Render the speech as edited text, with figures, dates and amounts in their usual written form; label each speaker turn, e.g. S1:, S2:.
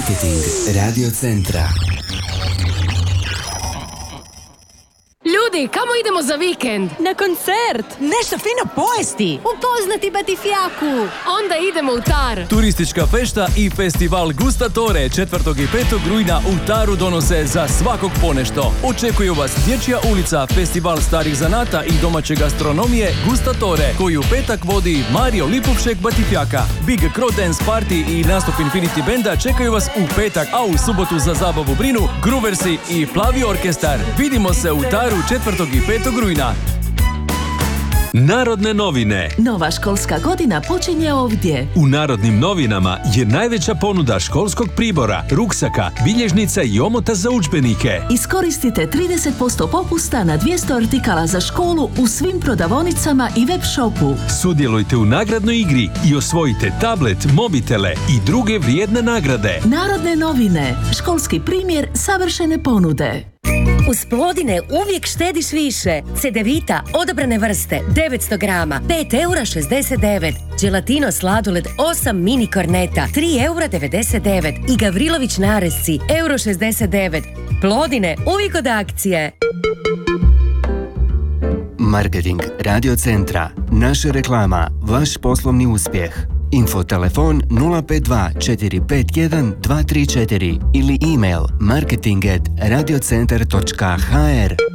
S1: Marketing Radio Centra.
S2: Ljudi, kamo idemo za vikend?
S3: Na koncert!
S4: Nešto fino pojesti!
S2: Upoznati Batifjaku! Onda idemo u Tar!
S5: Turistička fešta i festival Gustatore 4. i 5. rujna u Taru donose za svakog ponešto. Očekuju vas Dječja ulica, festival starih zanata i domaće gastronomije Gustatore, koji u petak vodi Mario Lipovšek Batifjaka. Big Crow Dance Party i nastup Infinity Benda čekaju vas u petak, a u subotu za zabavu brinu Grooversi i Plavi orkestar. Vidimo se u Taru 4. i 5. rujna.
S6: Narodne novine.
S7: Nova školska godina počinje ovdje.
S6: U Narodnim novinama je najveća ponuda školskog pribora, ruksaka, bilježnica i omota za udžbenike.
S7: Iskoristite 30% popusta na 200 artikala za školu u svim prodavaonicama i web shopu.
S6: Sudjelujte u nagradnoj igri i osvojite tablet, mobitele i druge vrijedne nagrade.
S7: Narodne novine. Školski primjer savršene ponude.
S8: Uz Plodine uvijek štediš više. Cedevita, odabrane vrste, 900 grama, 5,69 €. Gelatino sladoled, 8 mini korneta, 3,99 € I Gavrilović narezci, 1,69 €. Plodine, uvijek od akcije.
S1: Marketing Radio Centra. Naša reklama. Vaš poslovni uspjeh. Info telefon 052 451 234 ili email marketing@radiocentar.hr.